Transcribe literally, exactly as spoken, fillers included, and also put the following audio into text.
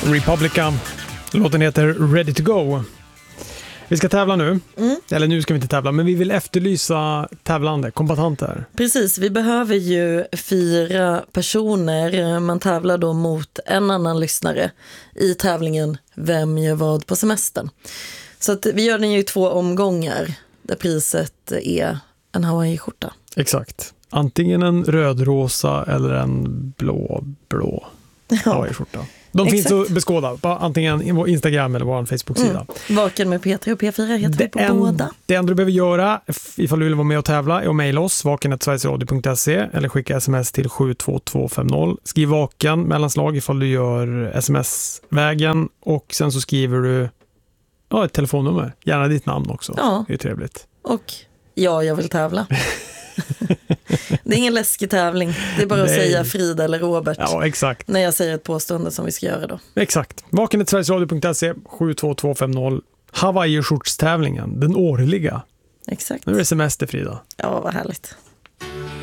Republica. Låten heter Ready to Go. Vi ska tävla nu. Mm. Eller nu ska vi inte tävla, men vi vill efterlysa tävlande, kombatanter. Precis, vi behöver ju fyra personer. Man tävlar då mot en annan lyssnare i tävlingen Vem gör vad på semestern. Så att vi gör den ju i två omgångar där priset är en Hawaii-skjorta. Exakt. Antingen en röd-rosa eller en blå-blå Hawaii-skjorta. De Exakt. Finns att beskåda på antingen vår Instagram eller vår Facebook-sida. Mm. Vaken med P tre och P fyra heter det vi på en, båda. Det enda du behöver göra ifall du vill vara med och tävla är att mejla oss vaken snabel-a sverigesradio punkt se eller skicka sms till sju två två fem noll. Skriv vaken mellanslag ifall du gör sms-vägen och sen så skriver du ja, ett telefonnummer. Gärna ditt namn också. Ja. Det är trevligt. Och ja, jag vill tävla. Det är ingen läskig tävling. Det är bara Nej. Att säga Frida eller Robert. Ja, exakt. När jag säger ett påstående som vi ska göra då. Exakt. vaken snabel-a sverigesradio punkt se sju två två fem noll. Hawaii-skjortstävlingen, den årliga. Exakt. Nu är det semester, Frida. Ja, vad härligt.